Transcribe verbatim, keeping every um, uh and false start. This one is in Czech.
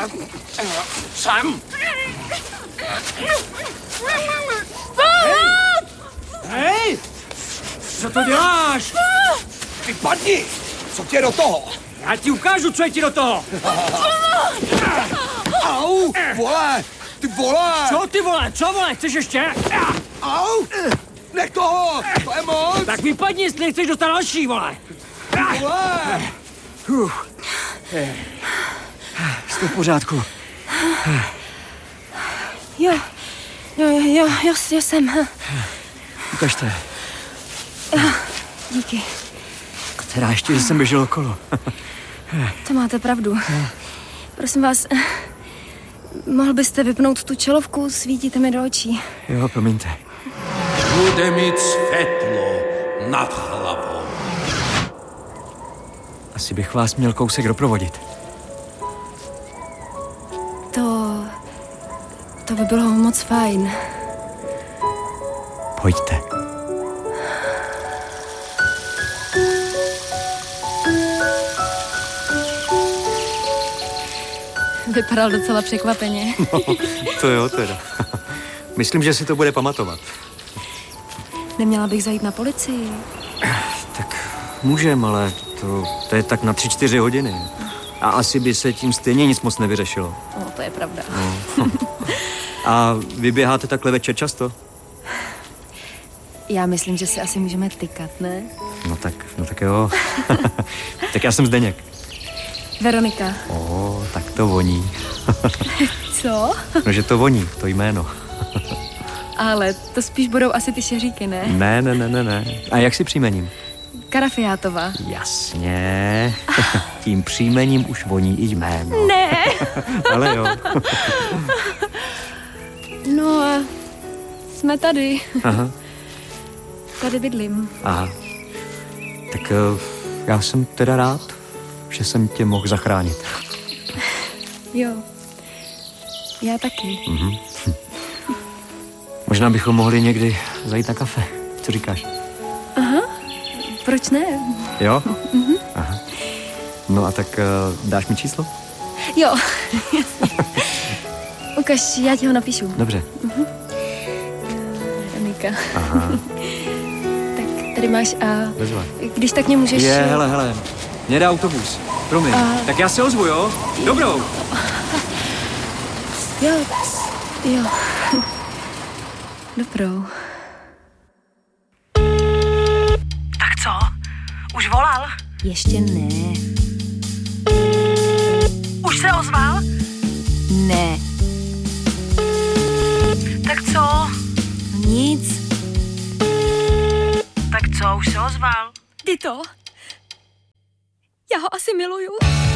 Sem! Hej! Co to děláš? Vypadni! Co tě do toho? Já ti ukážu, co je ti do toho. Au! Vole! Ty vole! Co ty vole? Co vole? Chceš ještě? Au! Nech toho! To je moc! Tak vypadni, jestli nechceš dostat další, vole. Vole! Uf. Jsi v pořádku. Jo, jo, jo, jo, jo, jo jsem. Ukažte. Díky. Teda ještě, že jsem běžel okolo. To máte pravdu. Prosím vás, mohl byste vypnout tu čelovku, svítíte mi do očí. Jo, promiňte. Bude mít světlo nad hlavou. Asi bych vás měl kousek doprovodit. To... to by bylo moc fajn. Pojďte. Vypadal docela překvapeně. No, to jo teda. Myslím, že si to bude pamatovat. Neměla bych zajít na policii? Tak můžem, ale to, to je tak na tři, čtyři hodiny. A asi by se tím stejně nic moc nevyřešilo. No, to je pravda. No. A vy běháte takhle večer často? Já myslím, že si asi můžeme tykat, ne? No tak, no tak jo. Tak já jsem Zdeněk. Veronika. O, tak to voní. Co? No, že to voní, to jméno. Ale to spíš budou asi ty šeříky, ne? Ne, ne, ne, ne, ne. A jak si příjmením? Karafiátová. Jasně. Tím příjmením už voní i jméno. Ne. Ale jo. No a jsme tady. Aha. Tady bydlím. Aha. Tak uh, já jsem teda rád, že jsem tě mohl zachránit. Jo. Já taky. Mhm. Možná bychom mohli někdy zajít na kafe. Co říkáš? Aha. Proč ne? Jo? Mhm. Aha. No a tak uh, dáš mi číslo? Jo. Ukaž, já ti ho napíšu. Dobře. Mhm. Veronika. Aha. Tak tady máš a... Bezva. Když tak mě můžeš... Je, hele, hele. Mě dá autobus. Promiň. A... Tak já se ozvu, jo? Dobrou. Jo. Jo. Dobrou. Tak co? Už volal? Ještě ne. Už se ozval? Ne. Tak co? Nic. Tak co, už se ozval? Ty to? Já ho asi miluju.